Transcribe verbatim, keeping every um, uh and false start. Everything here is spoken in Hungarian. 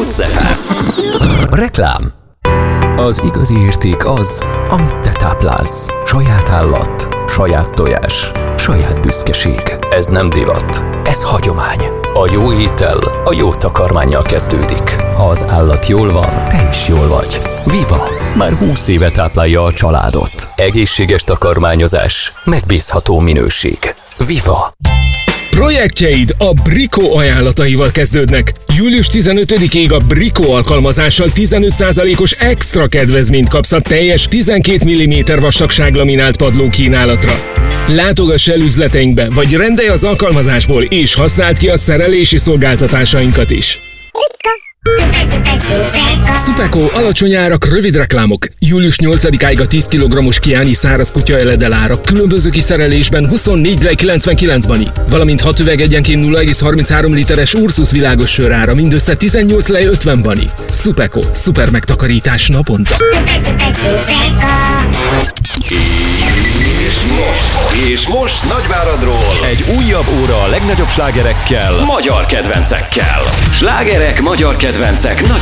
Plusz ef em. Reklám. Az igazi érték az, amit te táplálsz. Saját állat, saját tojás, saját büszkeség. Ez nem divat, ez hagyomány. A jó étel a jó takarmánnyal kezdődik. Ha az állat jól van, te is jól vagy. Viva! Már húsz éve táplálja a családot. Egészséges takarmányozás, megbízható minőség. Viva! Projektjeid a Brico ajánlataival kezdődnek. július tizenötödikéig a Brico alkalmazással tizenöt százalékos extra kedvezményt kapsz a teljes tizenkét milliméter vastagság laminált padló kínálatra. Látogass el üzleteinkbe, vagy rendelj az alkalmazásból, és használd ki a szerelési szolgáltatásainkat is. Supeko, alacsony árak, rövid reklámok. július nyolcadikáig a tíz kilogrammos Kiani száraz kutya eledel árak különböző kiszerelésben huszonnégy lej kilencvenkilenc bani, valamint hat üveg egyenként nulla egész harminchárom literes Ursus világos sör ára mindössze tizennyolc lej ötven bani. Supeko, szuper megtakarítás naponta. És most, és most Nagyváradról egy újabb óra a legnagyobb slágerekkel, magyar kedvencekkel. Slágerek, magyar kedvencek, nagy